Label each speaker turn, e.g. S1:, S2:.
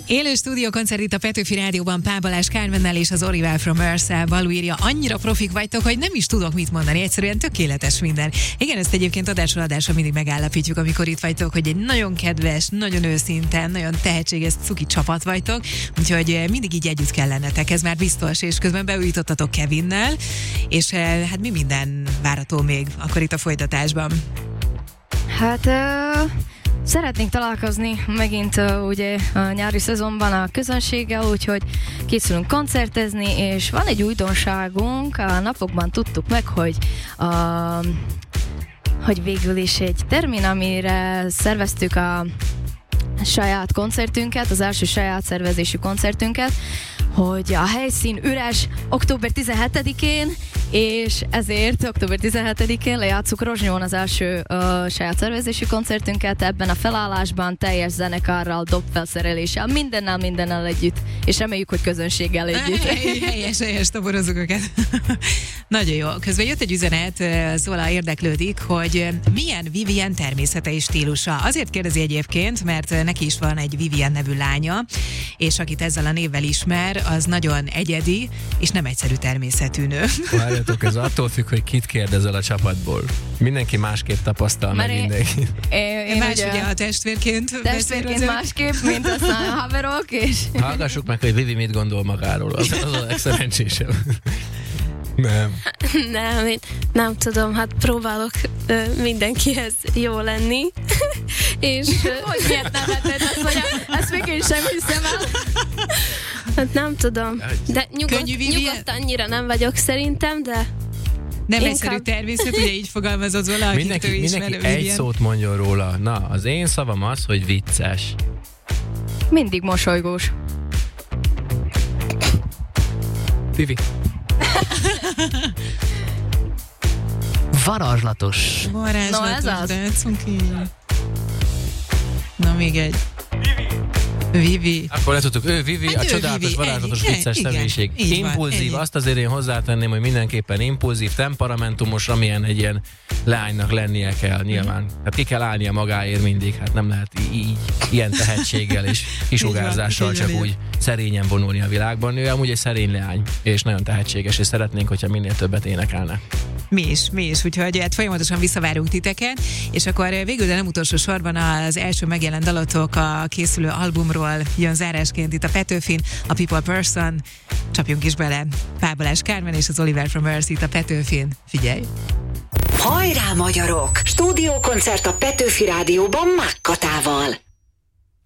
S1: Élő stúdiókoncert itt a Petőfi Rádióban Pál Balázs Kármennel és az Oliver from Earth-szel. Balú írja, annyira profik vagytok, hogy nem is tudok mit mondani, egyszerűen tökéletes minden. Igen, ezt egyébként adásról adásra mindig megállapítjuk, amikor itt vagytok, hogy egy nagyon kedves, nagyon őszinte, nagyon tehetséges cuki csapat vagytok, úgyhogy mindig így együtt kell lennetek, ez már biztos, és közben beújítottatok Kevinnel, és hát mi minden várható még akkor itt a folytatásban?
S2: Hát szeretnénk találkozni megint ugye a nyári szezonban a közönséggel, úgyhogy készülünk koncertezni, és van egy újdonságunk, a napokban tudtuk meg, hogy végül is egy termin, amire szerveztük a saját koncertünket, az első saját szervezésű koncertünket, hogy a helyszín üres október 17-én, és ezért október 17-én lejátszuk Rozsnyón az első saját szervezésű koncertünket ebben a felállásban, teljes zenekarral, dobfelszereléssel, mindennel együtt, és reméljük, hogy közönséggel együtt.
S1: Helyes, toborozunk őket. Nagyon jó. Közben jött egy üzenet, Zola érdeklődik, hogy milyen Vivien természete és stílusa. Azért kérdezi egyébként, mert neki is van egy Vivien nevű lánya, és akit ezzel a névvel ismer, az nagyon egyedi, és nem egyszerű természetű nő.
S3: Várjatok, ez attól függ, hogy kit kérdezel a csapatból. Mindenki másképp tapasztal meg mindenki.
S1: Én más ugye a testvérként
S2: másképp, mint aztán a haverok, és...
S3: Hallgassuk meg, hogy Vivi mit gondol magáról. Az a legszerencsésebb.
S4: Nem, én nem tudom, hát próbálok mindenkihez jó lenni, és...
S2: Hogy miért nem vetted azt, hogy ezt még én sem hiszem el.
S4: Hát nem tudom, de nyugodt annyira nem vagyok szerintem, de...
S1: Nem egyszerű természet, ugye így fogalmazott Zola,
S3: mindenki egy szót mondjon róla. Na, az én szavam az, hogy vicces.
S2: Mindig mosolygós.
S3: Vivi.
S5: Varázslatos.
S2: No, ez az.
S1: De cuki. Na, még egy. Vivi.
S3: Akkor letudtuk, ő Vivi, hát a csodálatos, Vivi, varázslatos, vicces személyiség. Impulzív, azt azért én hozzátenném, hogy mindenképpen impulzív, temperamentumos, amilyen egy ilyen leánynak lennie kell, nyilván. Hát ki kell állnia magáért mindig, hát nem lehet így, ilyen tehetséggel és kisugárzással csak úgy szerényen vonulni a világban. Ő amúgy egy szerény leány, és nagyon tehetséges, és szeretnénk, hogyha minél többet énekelne.
S1: Mi is, úgyhogy hát folyamatosan visszavárunk titeket, és akkor végül, de nem utolsó sorban az első megjelent dalotok a készülő albumról jön zárásként itt a Petőfin, a People Person. Csapjunk is bele. Pál Balázs Kármen és az Oliver from Earth itt a Petőfin. Figyelj!
S6: Hajrá, magyarok! Stúdiókoncert a Petőfi Rádióban Mág Katával.